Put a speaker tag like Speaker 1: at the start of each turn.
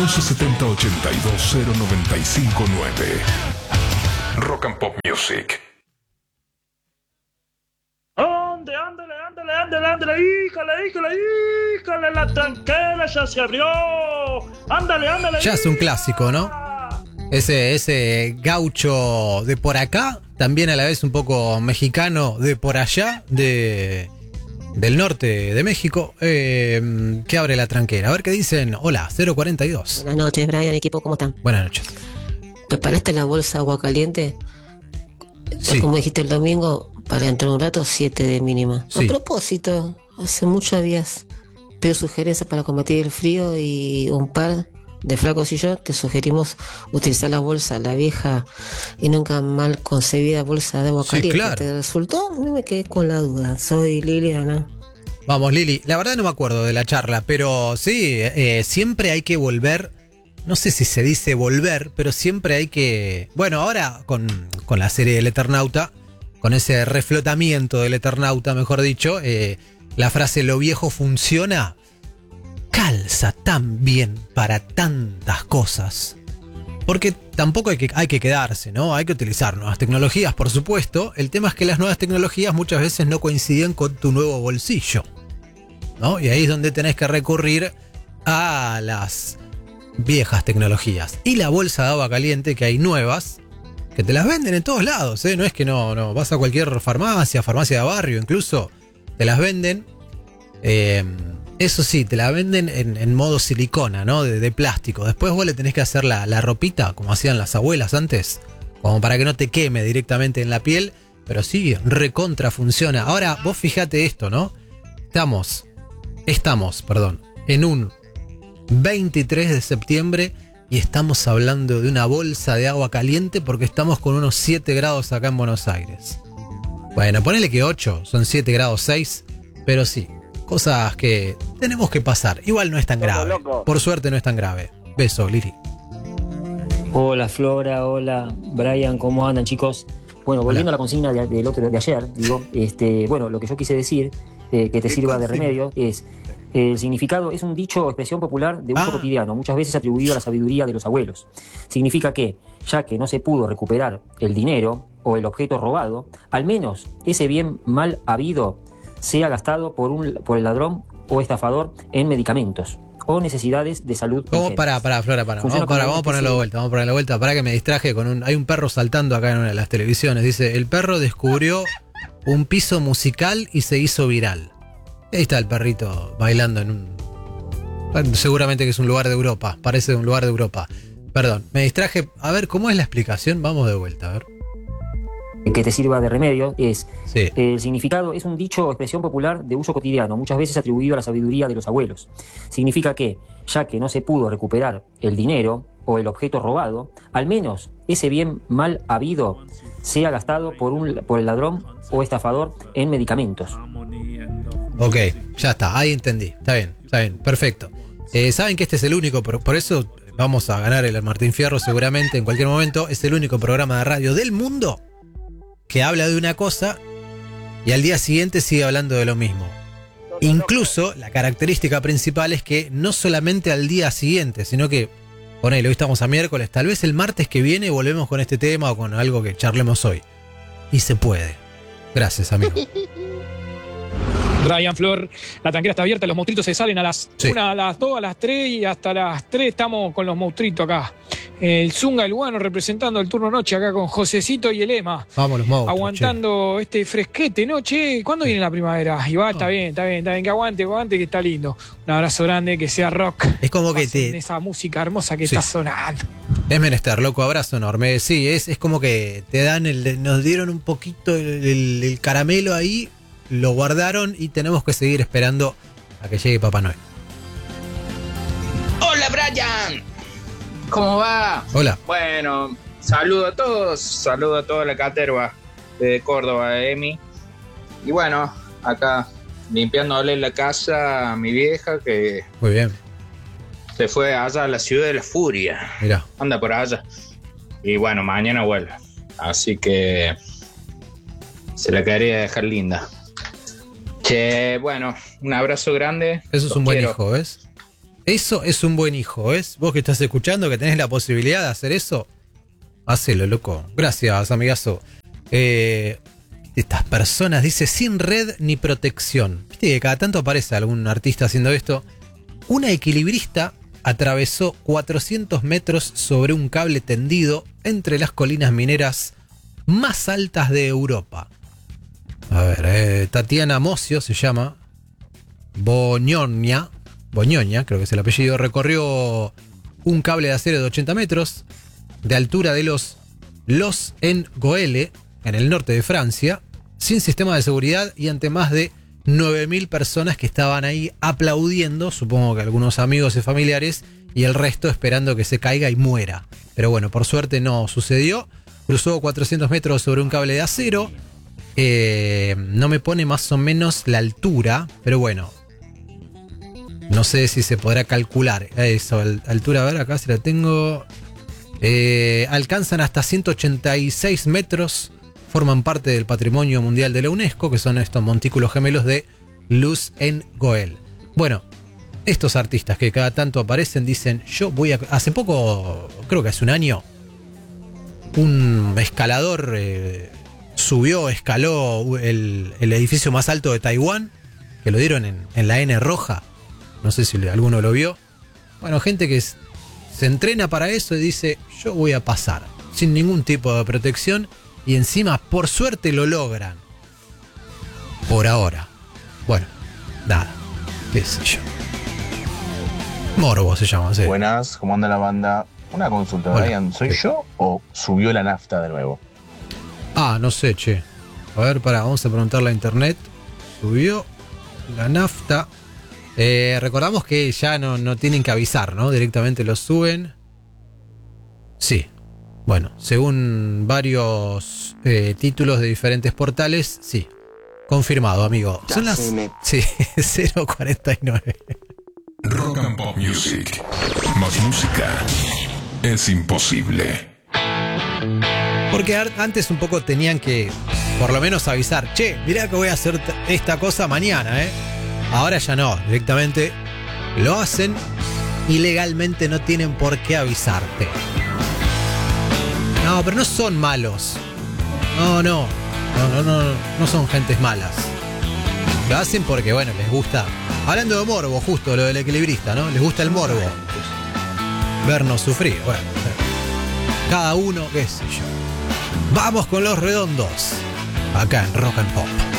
Speaker 1: 1170-820959. Rock and Pop Music.
Speaker 2: Ándale, híjale, la tranquera ya se abrió. Ándale.
Speaker 3: Ya es un clásico, ¿no? Ese gaucho de por acá, también a la vez un poco mexicano de por allá, del norte de México, que abre la tranquera. A ver qué dicen. Hola, 042.
Speaker 4: Buenas noches, Brian, equipo, ¿cómo están?
Speaker 3: Buenas noches.
Speaker 4: ¿Preparaste la bolsa agua caliente?
Speaker 3: Sí.
Speaker 4: Como dijiste el domingo, para entrar un rato, 7 de mínima.
Speaker 3: Sí.
Speaker 4: A propósito, hace muchos días pido sugerencias para combatir el frío y un par de flacos y yo te sugerimos utilizar la bolsa, la vieja y nunca mal concebida bolsa de agua
Speaker 3: Sí,
Speaker 4: caliente.
Speaker 3: claro.
Speaker 4: ¿Te resultó? A mí me quedé con la duda. Soy Liliana.
Speaker 3: Vamos, Lili. La verdad no me acuerdo de la charla, pero sí, siempre hay que volver. No sé si se dice volver, pero siempre hay que... Bueno, ahora con la serie del Eternauta, con ese reflotamiento del Eternauta, mejor dicho, la frase "lo viejo funciona" calza tan bien para tantas cosas. Porque tampoco hay que quedarse, ¿no? Hay que utilizar nuevas tecnologías, por supuesto. El tema es que las nuevas tecnologías muchas veces no coinciden con tu nuevo bolsillo, ¿no? Y ahí es donde tenés que recurrir a las viejas tecnologías. Y la bolsa de agua caliente, que hay nuevas, que te las venden en todos lados, ¿eh? No es que no vas a cualquier farmacia de barrio, incluso te las venden. Eso sí, te la venden en modo silicona, ¿no? De plástico. Después vos le tenés que hacer la ropita, como hacían las abuelas antes, como para que no te queme directamente en la piel. Pero sí, recontra funciona. Ahora, vos fíjate esto, ¿no? Estamos, en un 23 de septiembre y estamos hablando de una bolsa de agua caliente porque estamos con unos 7 grados acá en Buenos Aires. Bueno, ponele que 8, son 7 grados 6, pero sí, cosas que tenemos que pasar. Igual no es tan grave. Por suerte no es tan grave. Beso, Lili.
Speaker 5: Hola Flora, hola Brian, ¿cómo andan, chicos? Bueno, volviendo a la consigna de ayer, digo, bueno, lo que yo quise decir, que te sirva de remedio, es el significado, es un dicho o expresión popular de uso cotidiano, muchas veces atribuido a la sabiduría de los abuelos. Significa que, ya que no se pudo recuperar el dinero o el objeto robado, al menos ese bien mal habido sea gastado por el ladrón o estafador en medicamentos o necesidades de salud.
Speaker 3: Para, Flora, vamos a ponerlo de vuelta, para que me distraje con hay un perro saltando acá en una de las televisiones. Dice, el perro descubrió un piso musical y se hizo viral. Ahí está el perrito bailando seguramente que es un lugar de Europa, parece un lugar de Europa. Perdón, me distraje. A ver, ¿cómo es la explicación? Vamos de vuelta, a ver.
Speaker 5: Que te sirva de remedio es,
Speaker 3: sí.
Speaker 5: El significado es un dicho o expresión popular de uso cotidiano, muchas veces atribuido a la sabiduría de los abuelos. Significa que, ya que no se pudo recuperar el dinero o el objeto robado, al menos ese bien mal habido sea gastado por el ladrón o estafador en medicamentos.
Speaker 3: Ok, ya está, ahí entendí. Está bien, perfecto. Saben que este es el único, por eso vamos a ganar el Martín Fierro seguramente en cualquier momento. Es el único programa de radio del mundo que habla de una cosa y al día siguiente sigue hablando de lo mismo. Incluso la característica principal es que no solamente al día siguiente, sino que, ponele, hoy estamos a miércoles, tal vez el martes que viene volvemos con este tema o con algo que charlemos hoy. Y se puede. Gracias, amigo.
Speaker 6: Brian, Flor, la tanquera está abierta, los monstruitos se salen a las 1, a las 2, a las 3 y hasta las 3 estamos con los monstruitos acá. El Zunga, el Guano, representando el turno noche acá con Josecito y el Ema.
Speaker 3: Vamos los monstruos.
Speaker 6: Aguantando este fresquete, ¿no? Che, ¿cuándo viene la primavera? Y va, está bien, que aguante, que está lindo. Un abrazo grande, que sea rock.
Speaker 3: Es como que
Speaker 6: esa música hermosa que está sonando.
Speaker 3: Es menester, loco, abrazo enorme. Sí, es como que te dan nos dieron un poquito el caramelo ahí, lo guardaron y tenemos que seguir esperando a que llegue Papá Noel.
Speaker 7: Hola, Brian. ¿Cómo va?
Speaker 3: Hola.
Speaker 7: Bueno, saludo a toda la caterva de Córdoba, Emi. Y bueno, acá limpiándole la casa a mi vieja que...
Speaker 3: Muy bien.
Speaker 7: Se fue allá a la ciudad de la furia.
Speaker 3: Mirá.
Speaker 7: Anda por allá. Y bueno, mañana vuelve. Así que se la quería dejar linda. Che, bueno, un abrazo grande.
Speaker 3: Eso es un buen hijo, ¿ves? Eso es un buen hijo, ¿ves? Vos que estás escuchando, que tenés la posibilidad de hacer eso, hacelo, loco. Gracias, amigazo. Estas personas, dice, sin red ni protección. Viste que cada tanto aparece algún artista haciendo esto. Una equilibrista atravesó 400 metros sobre un cable tendido entre las colinas mineras más altas de Europa. A ver, Tatiana Mocio se llama. Boñoña, creo que es el apellido, recorrió un cable de acero de 80 metros de altura de los en Goele, en el norte de Francia, sin sistema de seguridad y ante más de 9.000 personas que estaban ahí aplaudiendo, supongo que algunos amigos y familiares, y el resto esperando que se caiga y muera. Pero bueno, por suerte no sucedió. Cruzó 400 metros sobre un cable de acero. No me pone más o menos la altura, pero bueno, no sé si se podrá calcular eso, altura, a ver, acá si la tengo. Alcanzan hasta 186 metros, forman parte del Patrimonio Mundial de la UNESCO, que son estos montículos gemelos de Luz en Goel. Bueno, estos artistas que cada tanto aparecen dicen, yo voy a... Hace poco, creo que hace un año, un escalador escaló el edificio más alto de Taiwán, que lo dieron en la N roja. No sé si alguno lo vio. Bueno, gente que se entrena para eso y dice, yo voy a pasar sin ningún tipo de protección, y encima por suerte lo logran. Por ahora. Bueno, nada, qué sé yo. Morbo se llama, sí.
Speaker 8: Buenas, ¿cómo anda la banda? Una consulta,
Speaker 3: Hola.
Speaker 8: Brian, ¿soy yo o subió la nafta de nuevo?
Speaker 3: Ah, no sé, che. A ver, vamos a preguntarle a internet. Subió la nafta. Recordamos que ya no tienen que avisar, ¿no? Directamente lo suben. Sí. Bueno, según varios títulos de diferentes portales, sí. Confirmado, amigo. Son las... Sí, 0:49.
Speaker 1: Rock and Pop Music. Más música es imposible.
Speaker 3: Porque antes un poco tenían que por lo menos avisar, che, mirá que voy a hacer esta cosa mañana, ¿eh? Ahora ya no, directamente lo hacen y legalmente no tienen por qué avisarte. No, pero no son malos. No son gentes malas. Lo hacen porque, bueno, les gusta. Hablando de morbo, justo lo del equilibrista, ¿no? Les gusta el morbo. Vernos sufrir, bueno. Cada uno, qué sé yo. Vamos con Los Redondos. Acá en Rock and Pop.